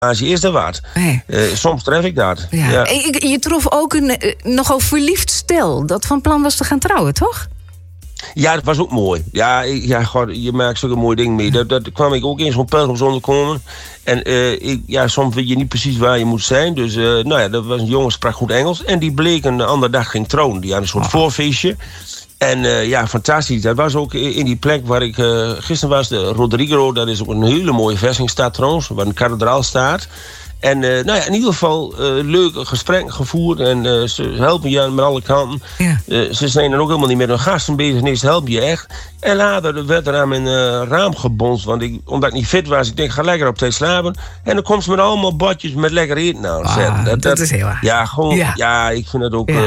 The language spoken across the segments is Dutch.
is dat wat. Nee. Soms tref ik dat. Ja. Ja. Je trof ook een nogal verliefd stel dat van plan was te gaan trouwen, toch? Ja, dat was ook mooi. Je maakt zulke mooie dingen mee. Dat kwam ik ook in zo'n pelgrimsonderkomen. En soms weet je niet precies waar je moet zijn. Dus dat was een jongen, sprak goed Engels. En die bleek een andere dag ging trouwen. Die had een soort voorfeestje. En fantastisch. Dat was ook in die plek waar ik gisteren was. De Rodrigo, dat is ook een hele mooie vestingstad trouwens. Waar een kathedraal staat. En in ieder geval leuke gesprekken gevoerd. En ze helpen je met alle kanten. Ja. Ze zijn dan ook helemaal niet met hun gasten bezig. Nee, ze helpen je echt. En later werd er aan mijn raam gebonst. Want omdat ik niet fit was, ik denk, ga lekker op tijd slapen. En dan komt ze met allemaal bordjes met lekker eten aan. Dat is heel erg. Ja, gewoon. Ja, ik vind het ook...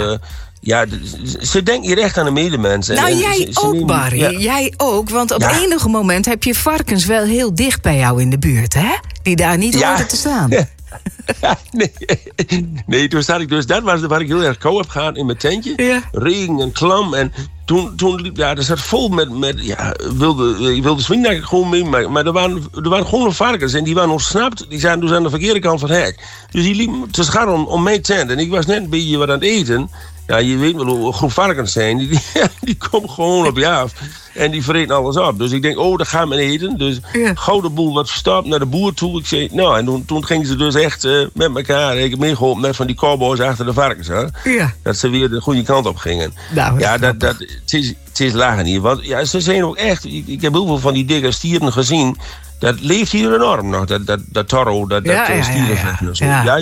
ze denken hier echt aan de medemensen. Nou, jij ook, Barry. Ja. Jij ook, want op enige moment heb je varkens wel heel dicht bij jou in de buurt, hè? Die daar niet hoorden te staan. Ja, nee, toen zat ik dus... Dat was waar ik heel erg kou heb gehad in mijn tentje. Ja. Regen en klam. En toen liep... Ja, er zat vol met wilde swingdakken gewoon mee. Maar er waren gewoon nog varkens. En die waren ontsnapt. Die zaten dus aan de verkeerde kant van het hek. Dus die liepen te scharren om mijn tent. En ik was net een beetje wat aan het eten. Ja, je weet wel hoe groep varkens zijn. Die komen gewoon op je af. En die vreten alles op. Dus ik denk, dat gaan we eten. Dus gauw de boel wat verstopt naar de boer toe. Ik zei, en toen gingen ze dus echt met elkaar. Ik heb meegeholpen net van die cowboys achter de varkens. Hè? Ja. Dat ze weer de goede kant op gingen. Nou, het is lachen hier. Want ze zijn ook echt... Ik heb heel veel van die dikke stieren gezien. Dat leeft hier enorm nog, dat toro, dat stierenvechten.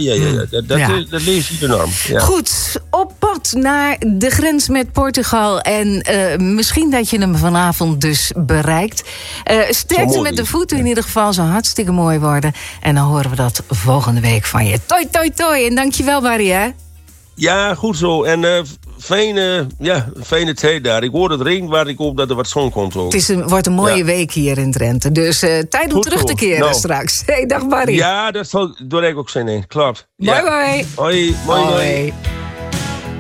Dat leeft hier enorm. Ja. Goed, op pad naar de grens met Portugal. En misschien dat je hem vanavond dus bereikt. Sterkte met de voeten in ieder geval, zou hartstikke mooi worden. En dan horen we dat volgende week van je. Toi, toi, toi. En dankjewel, Barry, hè? Ja, goed zo. En fijne tijd daar. Ik hoor het regen, waar ik hoop dat er wat zon komt ook. Het wordt een mooie week hier in Drenthe. Dus tijd om terug te keren straks. Hey, dag Barry. Ja, dat zal door ik ook zijn. Klopt. Bye bye. Hoi. Mooi.